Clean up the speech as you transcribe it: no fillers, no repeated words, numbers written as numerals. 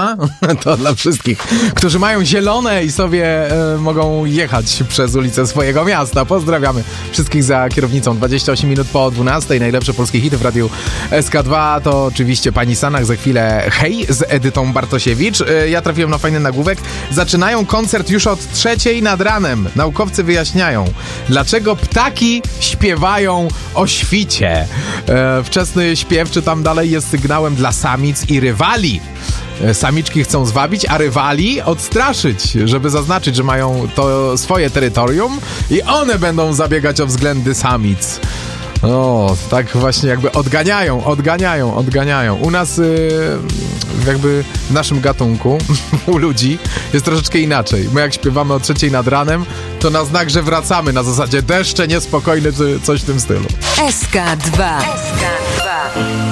Miasta. To dla wszystkich, którzy mają zielone i sobie mogą jechać przez ulicę swojego miasta. Pozdrawiamy wszystkich za kierownicą. 28 minut po 12. Najlepsze polskie hity w radiu SK2 to oczywiście Pani Sanach, za chwilę Hej z Edytą Bartosiewicz. Ja trafiłem na fajny nagłówek. Zaczynają koncert już od 3:00 nad ranem. Naukowcy wyjaśniają, dlaczego ptaki śpiewają o świcie. Wczesny śpiew, czy tam dalej, jest sygnałem dla samic i rywali. Samiczki chcą zwabić, a rywali odstraszyć, żeby zaznaczyć, że mają to swoje terytorium i one będą zabiegać o względy samic. O, tak właśnie jakby odganiają. U nas jakby w naszym gatunku, u ludzi, jest troszeczkę inaczej. My jak śpiewamy o 3:00 nad ranem, to na znak, że wracamy, na zasadzie deszcze niespokojne czy coś w tym stylu. SK2.